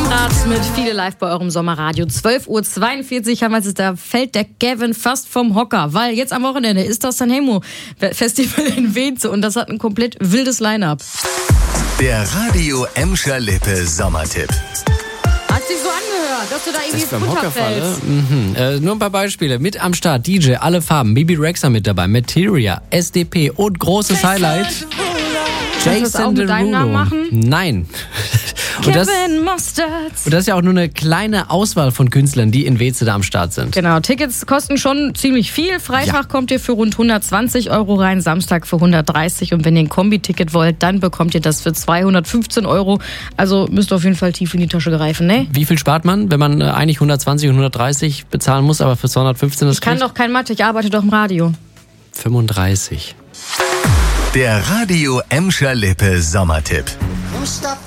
Grad mit viele live bei eurem Sommerradio. 12:42 Uhr haben wir jetzt, da fällt der Gavin fast vom Hocker, weil jetzt am Wochenende ist das Sanremo Festival in Weze und das hat ein komplett wildes Line-Up. Der Radio Emscher Lippe Sommertipp. Hat sich so angehört, dass du da irgendwie runterfällst. Nur ein paar Beispiele. Mit am Start DJ, alle Farben, Bibi Rexha mit dabei, Materia, SDP und großes Highlight, Jason Derulo. Machen? Nein. Kevin Mustard. Und das ist ja auch nur eine kleine Auswahl von Künstlern, die in Weze da am Start sind. Genau, Tickets kosten schon ziemlich viel. Freitag kommt ihr für rund 120 € rein, Samstag für 130 und wenn ihr ein Kombi-Ticket wollt, dann bekommt ihr das für 215 €. Also müsst ihr auf jeden Fall tief in die Tasche greifen, ne? Wie viel spart man, wenn man eigentlich 120 und 130 bezahlen muss, aber für 215 das Ich kann doch kein Mathe, ich arbeite doch im Radio. 35. Der Radio Emscher Lippe Sommertipp. Stop